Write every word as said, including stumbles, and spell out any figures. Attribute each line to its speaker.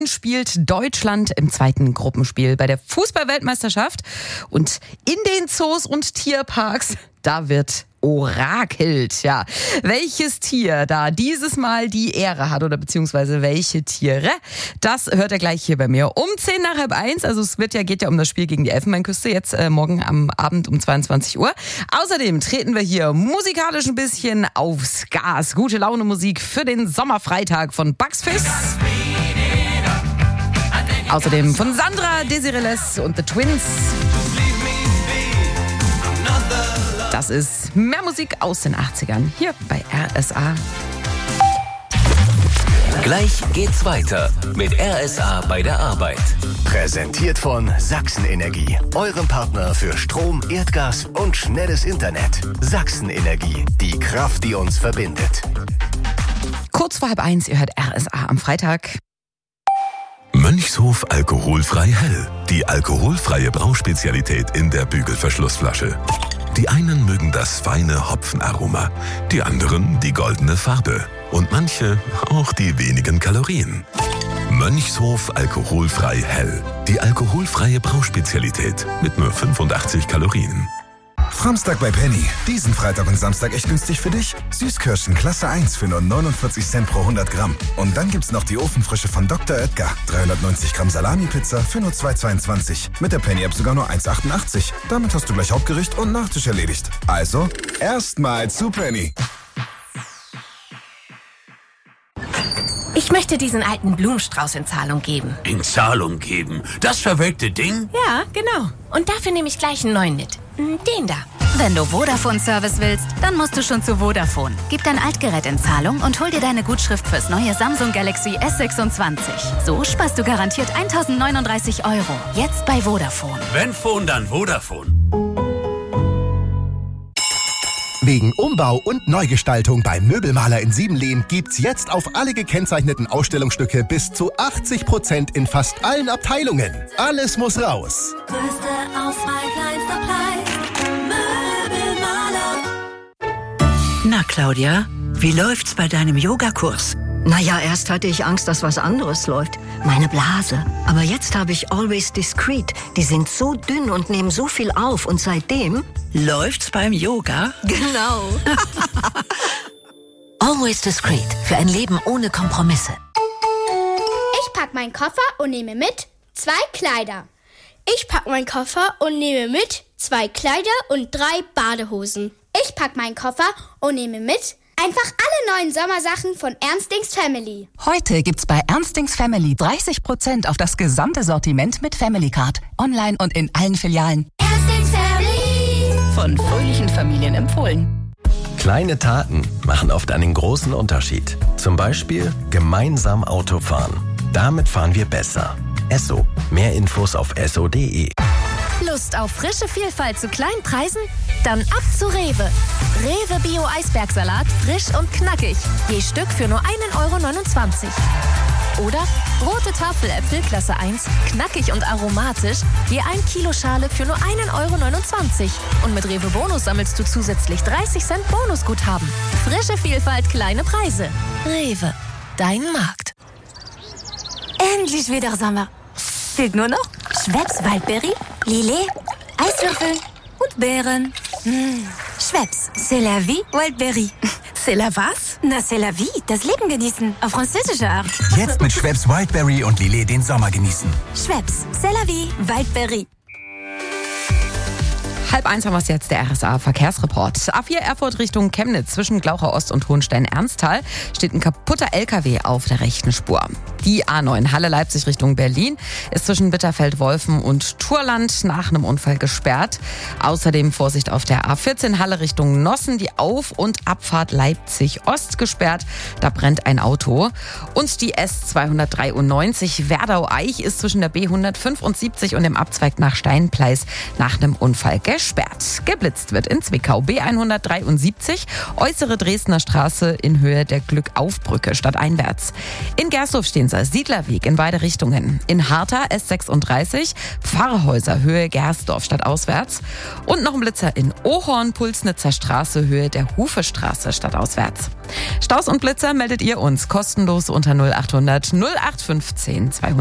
Speaker 1: Spielt Deutschland im zweiten Gruppenspiel bei der Fußball-Weltmeisterschaft. Und in den Zoos und Tierparks, da wird orakelt. Ja, welches Tier da dieses Mal die Ehre hat oder beziehungsweise welche Tiere, das hört er gleich hier bei mir um zehn nach halb eins. Also es wird ja, geht ja um das Spiel gegen die Elfenbeinküste jetzt äh, morgen am Abend um zweiundzwanzig Uhr. Außerdem treten wir hier musikalisch ein bisschen aufs Gas. Gute Laune Musik für den Sommerfreitag von Bugs Fizz. Außerdem von Sandra, Desireles und The Twins. Das ist mehr Musik aus den achtzigern hier bei R S A.
Speaker 2: Gleich geht's weiter mit R S A bei der Arbeit.
Speaker 3: Präsentiert von Sachsenenergie, eurem Partner für Strom, Erdgas und schnelles Internet. Sachsenenergie, die Kraft, die uns verbindet.
Speaker 1: Kurz vor halb eins, ihr hört R S A am Freitag.
Speaker 4: Mönchshof alkoholfrei hell. Die alkoholfreie Brauspezialität in der Bügelverschlussflasche. Die einen mögen das feine Hopfenaroma, die anderen die goldene Farbe und manche auch die wenigen Kalorien. Mönchshof alkoholfrei hell. Die alkoholfreie Brauspezialität mit nur fünfundachtzig Kalorien.
Speaker 5: Samstag bei Penny. Diesen Freitag und Samstag echt günstig für dich. Süßkirschen Klasse eins für nur neunundvierzig Cent pro hundert Gramm. Und dann gibt's noch die Ofenfrische von Doktor Oetker. dreihundertneunzig Gramm Salami-Pizza für nur zwei zweiundzwanzig. Mit der Penny-App sogar nur eins achtundachtzig. Damit hast du gleich Hauptgericht und Nachtisch erledigt. Also, erstmal zu Penny.
Speaker 6: Ich möchte diesen alten Blumenstrauß in Zahlung geben.
Speaker 7: In Zahlung geben? Das verwelkte Ding?
Speaker 6: Ja, genau. Und dafür nehme ich gleich einen neuen mit. Den da.
Speaker 8: Wenn du Vodafone-Service willst, dann musst du schon zu Vodafone. Gib dein Altgerät in Zahlung und hol dir deine Gutschrift fürs neue Samsung Galaxy S sechsundzwanzig. So sparst du garantiert eintausendneununddreißig Euro. Jetzt bei Vodafone.
Speaker 7: Wenn Phone, dann Vodafone.
Speaker 9: Wegen Umbau und Neugestaltung beim Möbelmaler in Siebenlehn gibt's jetzt auf alle gekennzeichneten Ausstellungsstücke bis zu achtzig Prozent in fast allen Abteilungen. Alles muss raus.
Speaker 10: Größte Auswahl, kleinster Preis. Möbelmaler.
Speaker 11: Na, Claudia, wie läuft's bei deinem Yogakurs?
Speaker 12: Naja, erst hatte ich Angst, dass was anderes läuft. Meine Blase. Aber jetzt habe ich Always Discreet. Die sind so dünn und nehmen so viel auf. Und seitdem...
Speaker 11: Läuft's beim Yoga?
Speaker 12: Genau.
Speaker 13: Always Discreet. Für ein Leben ohne Kompromisse.
Speaker 14: Ich pack meinen Koffer und nehme mit zwei Kleider. Ich pack meinen Koffer und nehme mit zwei Kleider und drei Badehosen. Ich pack meinen Koffer und nehme mit einfach alle neuen Sommersachen von Ernstings Family.
Speaker 15: Heute gibt's bei Ernstings Family dreißig Prozent auf das gesamte Sortiment mit Family Card. Online und in allen Filialen.
Speaker 14: Ernstings Family.
Speaker 15: Von fröhlichen Familien empfohlen.
Speaker 2: Kleine Taten machen oft einen großen Unterschied. Zum Beispiel gemeinsam Auto fahren. Damit fahren wir besser. Esso. Mehr Infos auf esso punkt de.
Speaker 6: Lust auf frische Vielfalt zu kleinen Preisen? Dann ab zu Rewe. Rewe Bio Eisbergsalat, frisch und knackig. Je Stück für nur ein Euro neunundzwanzig. Oder rote Tafeläpfel Klasse eins, knackig und aromatisch, je ein Kilo Schale für nur ein Euro neunundzwanzig. Und mit Rewe Bonus sammelst du zusätzlich dreißig Cent Bonusguthaben. Frische Vielfalt, kleine Preise. Rewe, dein Markt.
Speaker 16: Endlich wieder Sommer. Fehlt nur noch Schweppes Waldbeere, Lillet, Eiswürfel und Beeren. Mmh. Schweppes, c'est la vie, Waldbeere.
Speaker 11: C'est la was?
Speaker 16: Na, c'est la vie, das Leben genießen, auf französische Art.
Speaker 17: Jetzt mit Schweppes Wildberry und Lillet den Sommer genießen.
Speaker 16: Schweppes, c'est la vie, Waldbeere.
Speaker 1: Halb eins haben wir es jetzt, der R S A-Verkehrsreport. A vier Erfurt Richtung Chemnitz zwischen Glaucher Ost und Hohenstein-Ernsthal steht ein kaputter L K W auf der rechten Spur. Die A neun Halle-Leipzig Richtung Berlin ist zwischen Bitterfeld-Wolfen und Turland nach einem Unfall gesperrt. Außerdem Vorsicht auf der A vierzehn Halle Richtung Nossen, die Auf- und Abfahrt Leipzig-Ost gesperrt. Da brennt ein Auto. Und die S zweihundertdreiundneunzig Werdau-Eich ist zwischen der B hundertfünfundsiebzig und dem Abzweig nach Steinpleis nach einem Unfall gesperrt. gesperrt. Geblitzt wird in Zwickau B hundertdreiundsiebzig, äußere Dresdner Straße in Höhe der Glückaufbrücke stadteinwärts. In Gersdorf-Steenser Siedlerweg in beide Richtungen. In Hartha S sechsunddreißig, Pfarrhäuser Höhe Gersdorf stadtauswärts. Und noch ein Blitzer in Ohorn, Pulsnitzer Straße Höhe der Hufestraße stadtauswärts. Staus und Blitzer meldet ihr uns kostenlos unter null acht hundert null acht fünfzehn zweihundert.